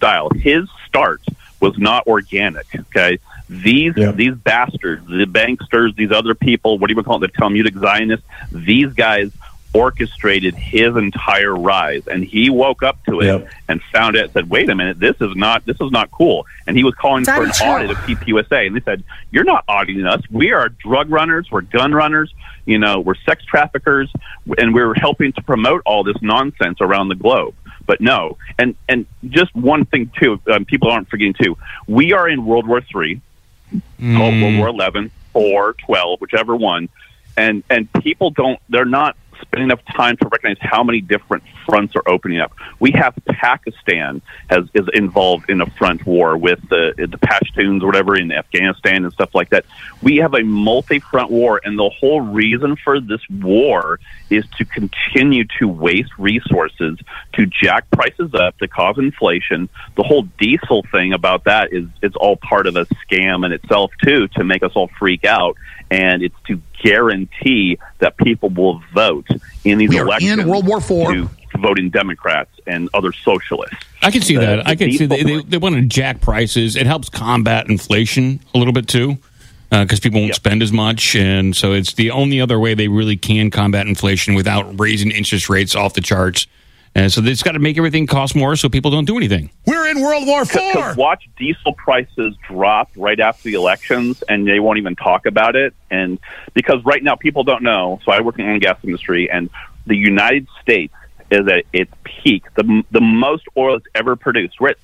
style. His start was not organic, okay? These bastards, the banksters, these other people, what do you call it, the Talmudic Zionists, these guys orchestrated his entire rise, and he woke up to it and found it and said, wait a minute, this is not cool. And he was calling for an audit of PPUSA, and they said, you're not auditing us. We are drug runners, we're gun runners, we're sex traffickers, and we're helping to promote all this nonsense around the globe. But no, and just one thing too, people aren't forgetting too, we are in World War III, called World War 11 or 12, whichever one, and people they're not spending enough time to recognize how many different fronts are opening up. We have Pakistan is involved in a front war with the Pashtuns or whatever in Afghanistan and stuff like that. We have a multi-front war, and the whole reason for this war is to continue to waste resources, to jack prices up, to cause inflation. The whole diesel thing about that is it's all part of a scam in itself too, to make us all freak out, and it's to guarantee that people will vote in these elections in World War IV. to voting Democrats and other socialists. I can see that. I can see they want to jack prices. It helps combat inflation a little bit too, because people won't spend as much, and so it's the only other way they really can combat inflation without raising interest rates off the charts. And so it's got to make everything cost more so people don't do anything. We're in World War IV. Watch diesel prices drop right after the elections, and they won't even talk about it. And because right now people don't know, so I work in the oil and gas industry, and the United States is at its peak, the most oil that's ever produced. We're at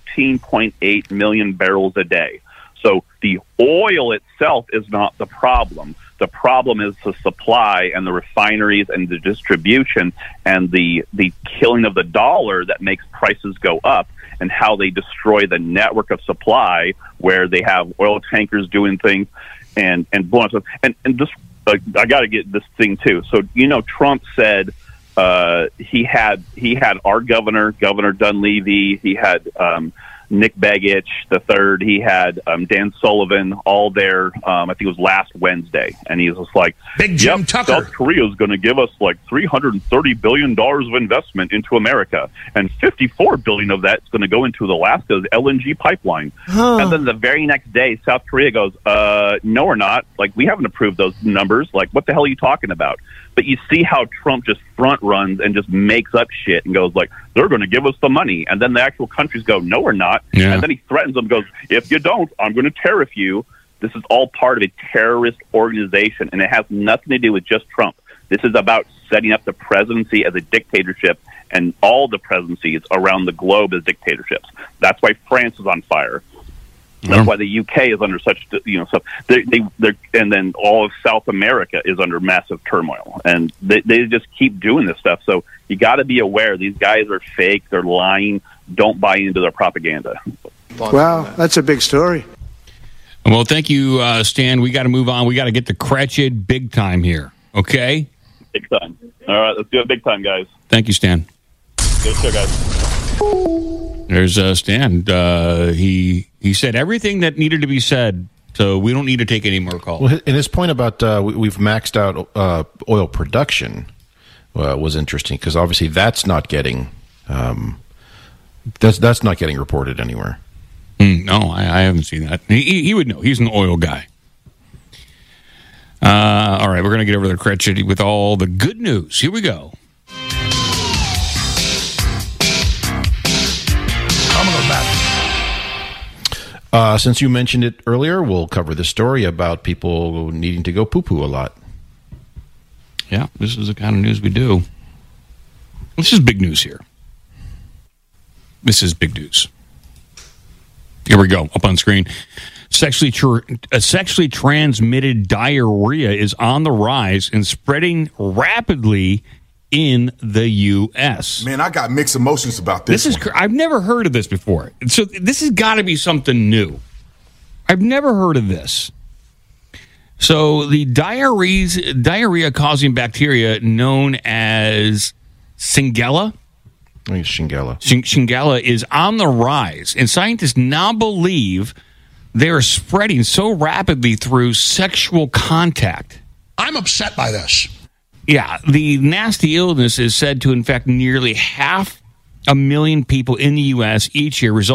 13.8 million barrels a day. So the oil itself is not the problem. The problem is the supply and the refineries and the distribution and the killing of the dollar that makes prices go up, and how they destroy the network of supply where they have oil tankers doing things and blowing up. And just I got to get this thing too. So Trump said he had our Governor Dunleavy, he had Nick Begich III, he had Dan Sullivan, all there. I think it was last Wednesday, and he was just like, Big Jim Tucker. South Korea is going to give us like $330 billion of investment into America, and $54 billion of that is going to go into Alaska's LNG pipeline. And then the very next day, South Korea goes, no, we're not. Like, we haven't approved those numbers. Like, what the hell are you talking about? But you see how Trump just front runs and just makes up shit and goes like, they're going to give us the money. And then the actual countries go, no, we're not. Yeah. And then he threatens them, goes, if you don't, I'm going to tariff you. This is all part of a terrorist organization, and it has nothing to do with just Trump. This is about setting up the presidency as a dictatorship, and all the presidencies around the globe as dictatorships. That's why France is on fire. That's why the UK is under such, stuff. They're, and then all of South America is under massive turmoil, and they just keep doing this stuff. So you got to be aware these guys are fake, they're lying. Don't buy into their propaganda. Wow, that's a big story. Well, thank you, Stan. We got to move on. We got to get to Cratchit big time here. Okay. Big time. All right, let's do it big time, guys. Thank you, Stan. Good show, guys. There's Stan. He said everything that needed to be said, so we don't need to take any more calls. Well, and his point about we've maxed out oil production was interesting, because obviously that's not getting that's not getting reported anywhere. No, I haven't seen that. He would know. He's an oil guy. All right, we're going to get over to Cratchit with all the good news. Here we go. Since you mentioned it earlier, we'll cover the story about people needing to go poo-poo a lot. Yeah, this is the kind of news we do. This is big news here. This is big news. Here we go, up on screen. Sexually transmitted diarrhea is on the rise and spreading rapidly in the U.S. Man, I got mixed emotions about this. I've never heard of this before. So this has got to be something new. I've never heard of this. So the diarrhea-causing bacteria known as Shigella. I think it's Shigella. Shigella is on the rise, and scientists now believe they are spreading so rapidly through sexual contact. I'm upset by this. Yeah, the nasty illness is said to infect nearly 500,000 people in the U.S. each year, resulting